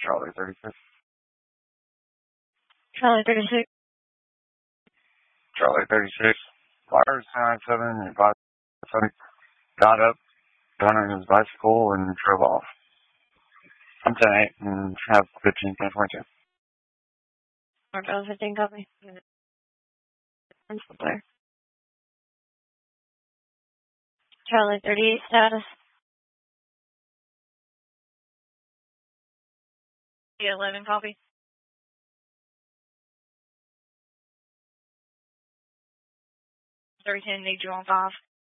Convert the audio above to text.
Charlie 36. Charlie 36. Charlie 36. Flyers 9-7, got up, got on his bicycle, and drove off. I'm 10-8 and have 15-10-22. Mark 15 copy. Principal player. Charlie 38 status. 11 copy. 310 need you on 5.